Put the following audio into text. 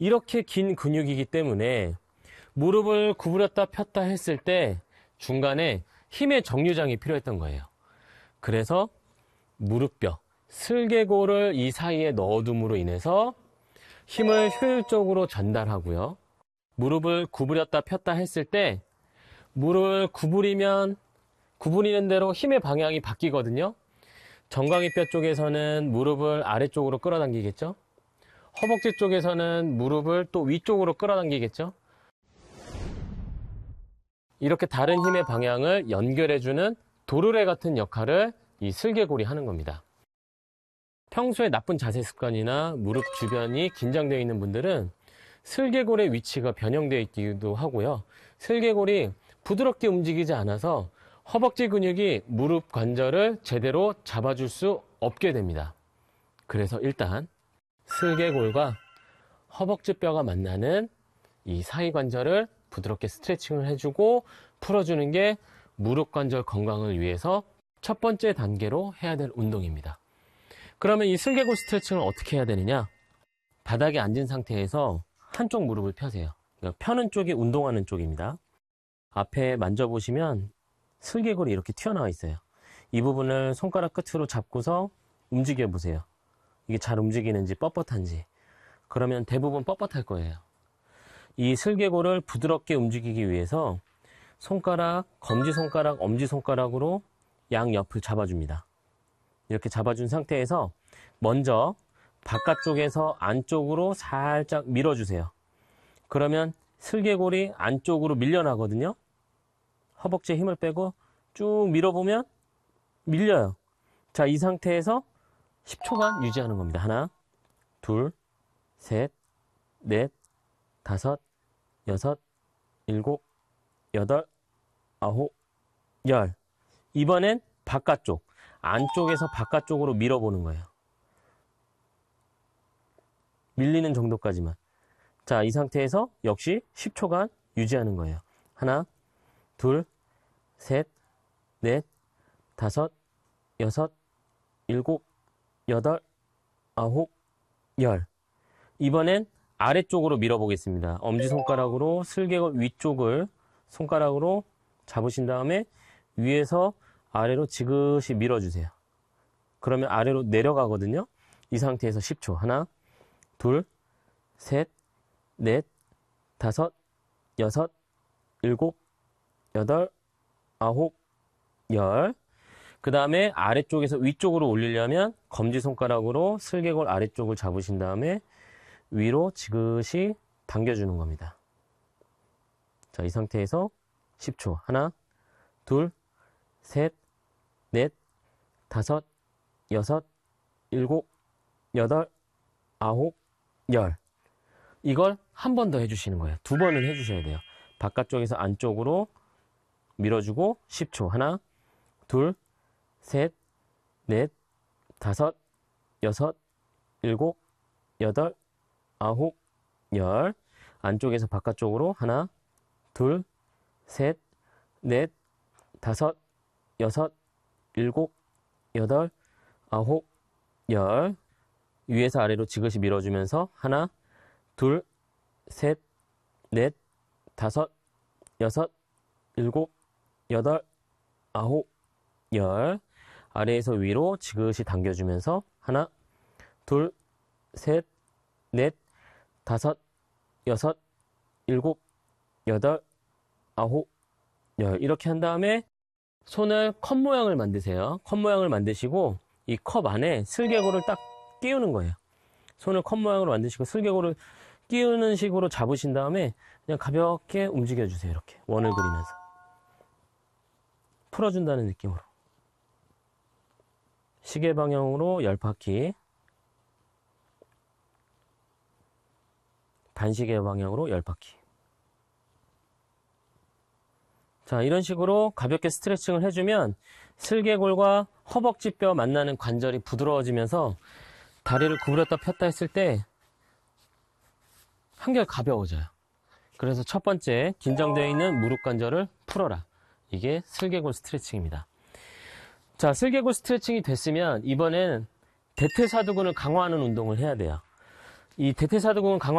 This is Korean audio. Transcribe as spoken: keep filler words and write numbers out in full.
이렇게 긴 근육이기 때문에 무릎을 구부렸다 폈다 했을 때 중간에 힘의 정류장이 필요했던 거예요. 그래서 무릎뼈, 슬개골을 이 사이에 넣어둠으로 인해서 힘을 효율적으로 전달하고요. 무릎을 구부렸다 폈다 했을 때 무릎을 구부리면 구부리는 대로 힘의 방향이 바뀌거든요. 정강이뼈 쪽에서는 무릎을 아래쪽으로 끌어당기겠죠. 허벅지 쪽에서는 무릎을 또 위쪽으로 끌어당기겠죠. 이렇게 다른 힘의 방향을 연결해주는 도르래 같은 역할을 이 슬개골이 하는 겁니다. 평소에 나쁜 자세 습관이나 무릎 주변이 긴장되어 있는 분들은 슬개골의 위치가 변형되어 있기도 하고요. 슬개골이 부드럽게 움직이지 않아서 허벅지 근육이 무릎 관절을 제대로 잡아줄 수 없게 됩니다. 그래서 일단 슬개골과 허벅지 뼈가 만나는 이 사이 관절을 부드럽게 스트레칭을 해주고 풀어주는 게 무릎 관절 건강을 위해서 첫 번째 단계로 해야 될 운동입니다. 그러면 이 슬개골 스트레칭을 어떻게 해야 되느냐? 바닥에 앉은 상태에서 한쪽 무릎을 펴세요. 펴는 쪽이 운동하는 쪽입니다. 앞에 만져보시면 슬개골이 이렇게 튀어나와 있어요. 이 부분을 손가락 끝으로 잡고서 움직여 보세요. 이게 잘 움직이는지 뻣뻣한지. 그러면 대부분 뻣뻣할 거예요. 이 슬개골을 부드럽게 움직이기 위해서 손가락, 검지손가락, 엄지손가락으로 양옆을 잡아줍니다. 이렇게 잡아준 상태에서 먼저 바깥쪽에서 안쪽으로 살짝 밀어주세요. 그러면 슬개골이 안쪽으로 밀려나거든요. 허벅지에 힘을 빼고 쭉 밀어보면 밀려요. 자, 이 상태에서 십 초간 유지하는 겁니다. 하나, 둘, 셋, 넷, 다섯, 여섯, 일곱, 여덟, 아홉, 열. 이번엔 바깥쪽, 안쪽에서 바깥쪽으로 밀어보는 거예요. 밀리는 정도까지만. 자, 이 상태에서 역시 십 초간 유지하는 거예요. 하나, 둘, 셋, 넷, 다섯, 여섯, 일곱, 여덟, 아홉, 열. 이번엔 아래쪽으로 밀어보겠습니다. 엄지손가락으로 슬개골 위쪽을 손가락으로 잡으신 다음에 위에서 아래로 지그시 밀어주세요. 그러면 아래로 내려가거든요. 이 상태에서 십 초. 하나, 둘, 셋, 넷, 다섯, 여섯, 일곱, 여덟, 아홉, 열. 그 다음에 아래쪽에서 위쪽으로 올리려면 검지손가락으로 슬개골 아래쪽을 잡으신 다음에 위로 지그시 당겨주는 겁니다. 자, 이 상태에서 십 초. 하나, 둘, 셋, 넷, 다섯, 여섯, 일곱, 여덟, 아홉, 열. 이걸 한 번 더 해주시는 거예요. 두 번은 해주셔야 돼요. 바깥쪽에서 안쪽으로 밀어주고 십 초. 하나, 둘, 셋, 넷, 다섯, 여섯, 일곱, 여덟, 아홉, 열. 안쪽에서 바깥쪽으로 하나, 둘, 셋, 넷, 다섯, 여섯, 일곱, 여덟, 아홉, 열. 위에서 아래로 지그시 밀어주면서 하나, 둘, 셋, 넷, 다섯, 여섯, 일곱, 여덟, 아홉, 열. 아래에서 위로 지그시 당겨주면서 하나, 둘, 셋, 넷, 다섯, 여섯, 일곱, 여덟, 아홉, 열. 이렇게 한 다음에 손을 컵 모양을 만드세요. 컵 모양을 만드시고 이 컵 안에 슬개골을 딱 끼우는 거예요. 손을 컵 모양으로 만드시고 슬개골을 끼우는 식으로 잡으신 다음에 그냥 가볍게 움직여 주세요. 이렇게 원을 그리면서 풀어준다는 느낌으로 시계 방향으로 열 바퀴, 반시계 방향으로 열 바퀴. 자, 이런 식으로 가볍게 스트레칭을 해주면 슬개골과 허벅지뼈 만나는 관절이 부드러워지면서 다리를 구부렸다 폈다 했을 때 한결 가벼워져요. 그래서 첫 번째, 긴장되어 있는 무릎 관절을 풀어라. 이게 슬개골 스트레칭입니다. 자, 슬개골 스트레칭이 됐으면 이번엔 대퇴사두근을 강화하는 운동을 해야 돼요. 이 대퇴사두근 강화